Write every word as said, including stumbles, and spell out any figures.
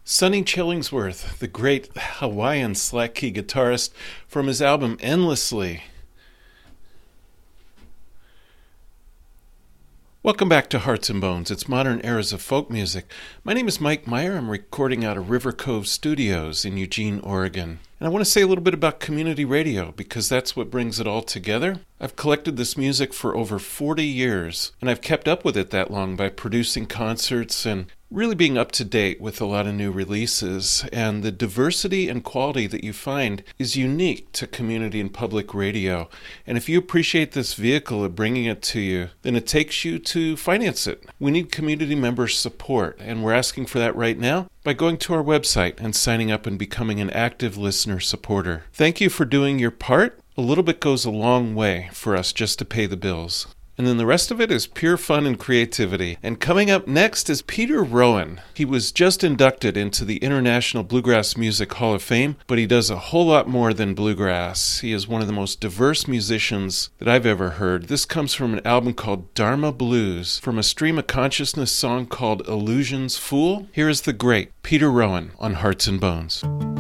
Sonny Chillingsworth, the great Hawaiian slack key guitarist, from his album Endlessly. Welcome back to Hearts and Bones. It's Modern Eras of Folk Music. My name is Mike Meyer. I'm recording out of River Cove Studios in Eugene, Oregon. And I want to say a little bit about community radio because that's what brings it all together. I've collected this music for over forty years, and I've kept up with it that long by producing concerts and really being up to date with a lot of new releases. And the diversity and quality that you find is unique to community and public radio. And if you appreciate this vehicle of bringing it to you, then it takes you to finance it. We need community member support, and we're asking for that right now by going to our website and signing up and becoming an active listener supporter. Thank you for doing your part. A little bit goes a long way for us just to pay the bills. And then the rest of it is pure fun and creativity. And coming up next is Peter Rowan. He was just inducted into the International Bluegrass Music Hall of Fame, but he does a whole lot more than bluegrass. He is one of the most diverse musicians that I've ever heard. This comes from an album called Dharma Blues, from a stream of consciousness song called Illusion's Fool. Here is the great Peter Rowan on Hearts and Bones.